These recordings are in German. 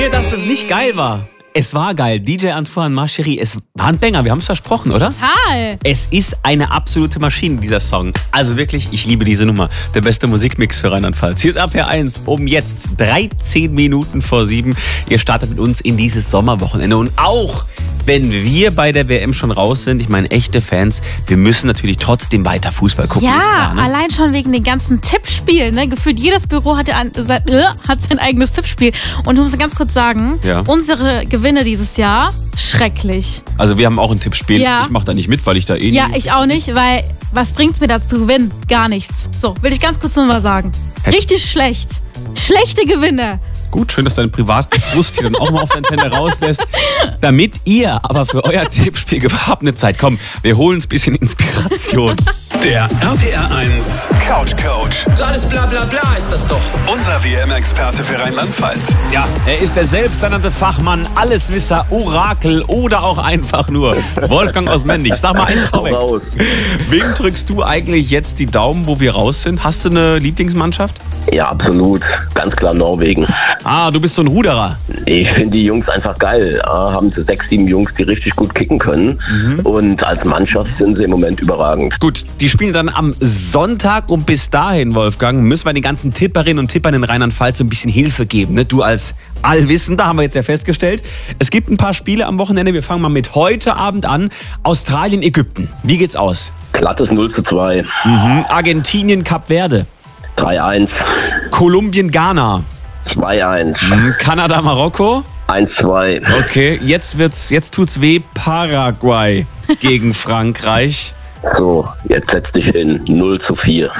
mir, dass das nicht geil war. Es war geil. DJ Antoine, Ma Chérie, es war ein Banger. Wir haben es versprochen, oder? Total. Es ist eine absolute Maschine, dieser Song. Also wirklich, ich liebe diese Nummer. Der beste Musikmix für Rheinland-Pfalz. Hier ist RPR 1 um jetzt 13 Minuten vor 7. Ihr startet mit uns in dieses Sommerwochenende. Und auch wenn wir bei der WM schon raus sind, ich meine, echte Fans, wir müssen natürlich trotzdem weiter Fußball gucken. Ja, ist klar, ne? allein schon wegen den ganzen Tippspielen. Ne? Gefühlt jedes Büro hat sein eigenes Tippspiel. Und ich muss ganz kurz sagen, unsere Gewinne dieses Jahr, schrecklich. Also wir haben auch ein Tippspiel. Ja. Ich mache da nicht mit, weil ich da eh Ja, ich auch nicht, weil was bringt's mir dazu gewinnen? Gar nichts. So, will ich ganz kurz nur mal sagen. Richtig schlecht. Schlechte Gewinne. Gut, schön, dass dein Privatfrust hier dann auch mal auf der Antenne rauslässt. Damit ihr aber für euer Tippspiel gewappnet seid. Komm, wir holen uns ein bisschen Inspiration. Der RPR 1 Couch Coach. So alles bla bla bla ist das doch. Unser WM-Experte für Rheinland-Pfalz. Ja, er ist der selbsternannte Fachmann, Alleswisser, Orakel oder auch einfach nur Wolfgang aus Mendig. Sag mal eins vorweg. Wem drückst du eigentlich jetzt die Daumen, wo wir raus sind? Hast du eine Lieblingsmannschaft? Ja, absolut. Ganz klar Norwegen. Ah, du bist so ein Ruderer. Ich finde die Jungs einfach geil. Haben sie 6, 7 Jungs, die richtig gut kicken können. Und als Mannschaft sind sie im Moment überragend. Gut, die spielen dann am Sonntag und bis dahin, Wolfgang, müssen wir den ganzen Tipperinnen und Tippern in Rheinland-Pfalz so ein bisschen Hilfe geben. Ne? Du als Allwissender, haben wir jetzt ja festgestellt. Es gibt ein paar Spiele am Wochenende. Wir fangen mal mit heute Abend an. Australien, Ägypten. Wie geht's aus? Glattes 0:2. Argentinien, Kap Verde. 3:1. Kolumbien, Ghana. 2:1. Kanada, Marokko. 1:2. Okay, jetzt tut's weh. Paraguay gegen Frankreich. So, jetzt setz dich hin. 0:4.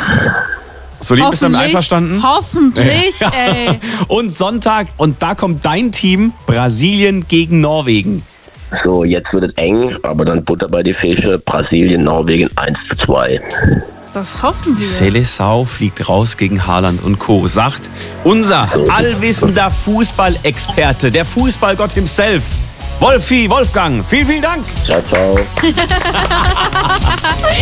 So lieb bist du damit einverstanden? Hoffentlich, ey. Und Sonntag, und da kommt dein Team, Brasilien gegen Norwegen. So, jetzt wird es eng, aber dann Butter bei die Fische. Brasilien, Norwegen 1:2. Das hoffen wir. Seleção fliegt raus gegen Haaland und Co., sagt unser allwissender Fußballexperte, der Fußballgott himself, Wolfgang. Vielen, vielen Dank. Ciao, ciao.